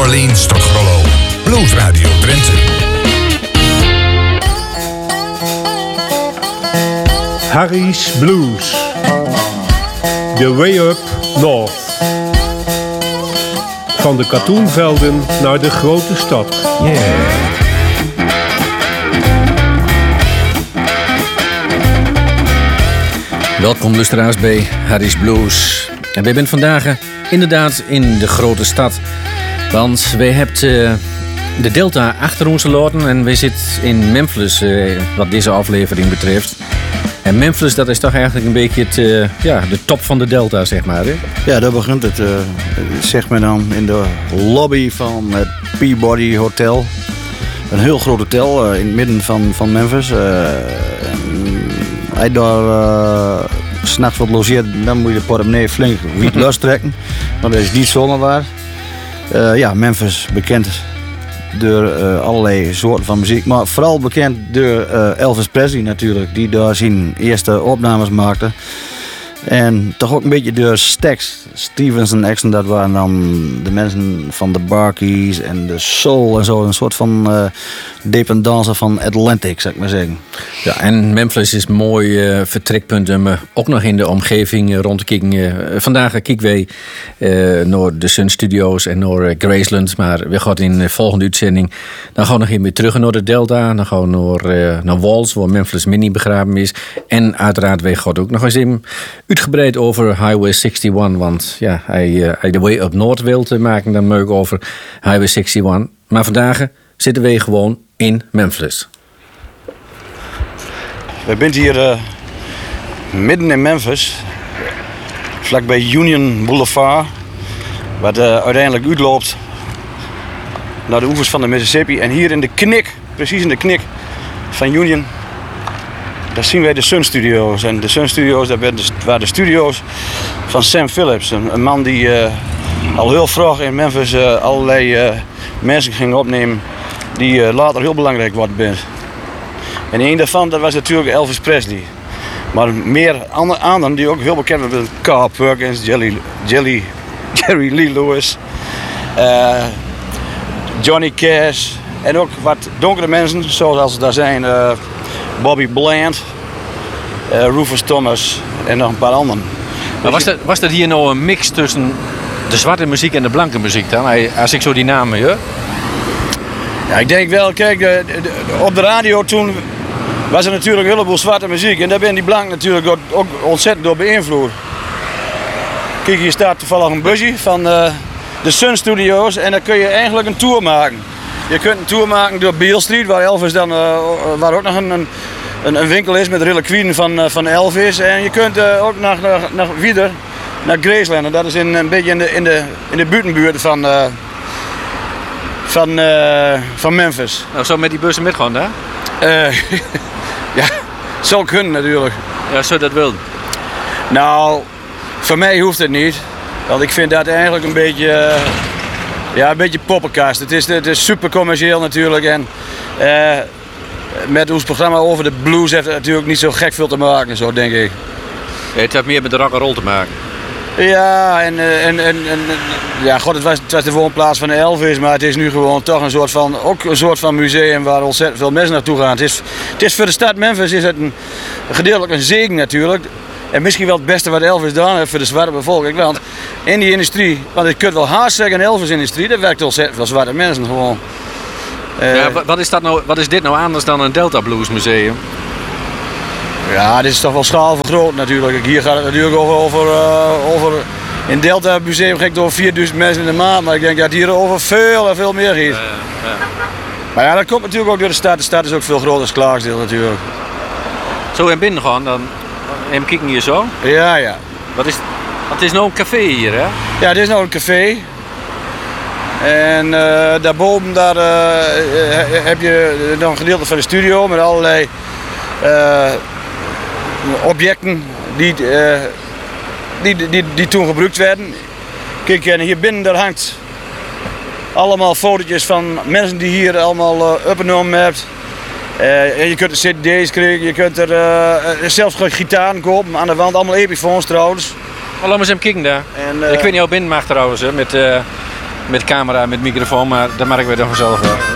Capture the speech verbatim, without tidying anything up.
Orleans tot Grollo. Blues Radio Drenthe. Harry's Blues. The Way Up North. Van de katoenvelden naar de grote stad. Yeah. Welkom luisteraars bij Harry's Blues. En wij zijn vandaag inderdaad in de grote stad. Want wij hebben uh, de Delta achter ons gelaten en wij zitten in Memphis, uh, wat deze aflevering betreft. En Memphis, dat is toch eigenlijk een beetje het, uh, ja, de top van de Delta, zeg maar. Hè? Ja, daar begint het. Uh, zeg maar dan in de lobby van het Peabody Hotel. Een heel groot hotel uh, in het midden van, van Memphis. Uh, Als je daar uh, s'nachts wat logeert, dan moet je de portemonnee flink wiet lostrekken. Want dat is niet zomaar waar. Uh, ja, Memphis bekend door uh, allerlei soorten van muziek. Maar vooral bekend door uh, Elvis Presley natuurlijk, die daar zijn eerste opnames maakte. En toch ook een beetje door Stax Stevens en Exxon, dat waren dan de mensen van de Barkeys en de Soul en zo. Een soort van uh, dependance van Atlantic, zou ik maar zeggen. Ja, en Memphis is een mooi uh, vertrekpunt om uh, ook nog in de omgeving uh, rond te kijken. Uh, vandaag kijken wij uh, naar de Sun Studios en naar uh, Graceland. Maar we gaan in de volgende uitzending, dan gaan we nog even weer terug naar de Delta. Dan gaan we naar, uh, naar Walls, waar Memphis Mini begraven is. En uiteraard, wij gaan ook nog eens even uitgebreid over Highway eenenzestig. Want ja, hij, uh, hij de Way Up North wil te maken, dan meuk over Highway eenenzestig. Maar vandaag zitten wij gewoon in Memphis. We zijn hier uh, midden in Memphis, vlakbij Union Boulevard, wat uh, uiteindelijk uitloopt naar de oevers van de Mississippi. En hier in de knik, precies in de knik van Union, daar zien wij de Sun Studios. En de Sun Studios, dat waren de studio's van Sam Phillips, een, een man die uh, al heel vroeg in Memphis uh, allerlei uh, mensen ging opnemen die uh, later heel belangrijk worden zijn. En een daarvan, dat was natuurlijk Elvis Presley. Maar meer andere anderen die ook heel bekend waren. Carl Perkins, Jelly, Jelly, Jerry Lee Lewis, uh, Johnny Cash. En ook wat donkere mensen, zoals daar zijn uh, Bobby Bland, uh, Rufus Thomas en nog een paar anderen. Maar was, dat, was dat hier nou een mix tussen de zwarte muziek en de blanke muziek dan? Als ik zo die namen hoor. Ja, ik denk wel, kijk, de, de, op de radio toen was er natuurlijk een heleboel zwarte muziek. En daar ben die blank natuurlijk ook, ook ontzettend door beïnvloed. Kijk, hier staat toevallig een busje van uh, de Sun Studios. En dan kun je eigenlijk een tour maken. Je kunt een tour maken door Beale Street, waar Elvis dan, uh, waar ook nog een, een, een winkel is met reliquieën van, uh, van Elvis. En je kunt uh, ook naar, naar, naar Wieder, naar Graceland. En dat is in, een beetje in de, in de, in de buitenbuurt van... Uh, Van, uh, van Memphis. Nou, zou met die bussen metgaan, hè? Uh, ja, zou kunnen natuurlijk. Ja, zou dat willen? Nou, voor mij hoeft het niet. Want ik vind dat eigenlijk een beetje, uh, ja, een beetje poppenkast. Het is, het is super commercieel natuurlijk. En uh, met ons programma over de blues heeft het natuurlijk niet zo gek veel te maken, zo denk ik. Ja, het heeft meer met de rock'n'roll te maken. Ja, en, en, en, en ja, god, het was, het was de woonplaats van Elvis, maar het is nu gewoon toch een soort van, ook een soort van museum waar ontzettend veel mensen naartoe gaan. Het is, het is voor de stad Memphis is het een, gedeeltelijk een zegen natuurlijk. En misschien wel het beste wat Elvis gedaan heeft voor de zwarte bevolking. Want in die industrie, want ik kunt wel haast zeggen, Elvis-industrie, daar werkt ontzettend veel zwarte mensen gewoon. Uh, ja, wat, is dat nou, wat is dit nou anders dan een Delta Blues museum? Ja, dit is toch wel schaalvergroot natuurlijk. Hier gaat het natuurlijk over, over, uh, over in Delta Museum ga ik door vierduizend mensen in de maand, maar ik denk dat hier over veel en veel meer gaat. Ja, ja. Maar ja, dat komt natuurlijk ook door de stad. De stad is ook veel groter als Clarksdale natuurlijk. Zo in binnen gaan, dan even kijken hier zo. Ja, ja. Wat is, het is nou een café hier, hè? Ja, dit is nou een café. En uh, daarboven daar, uh, heb je nog een gedeelte van de studio met allerlei uh, objecten die, uh, die, die, die, die toen gebruikt werden. Kijk, en hier binnen daar hangt allemaal fotootjes van mensen die hier allemaal uh, opgenomen hebben. Uh, en je kunt er cd's krijgen, je kunt er uh, zelfs gitaar kopen aan de wand, allemaal Epiphones trouwens. Maar laat maar eens even kijken daar. En, uh, ik weet niet hoe binnen mag trouwens, hè, met, uh, met camera, met microfoon, maar dat merken we dan vanzelf wel.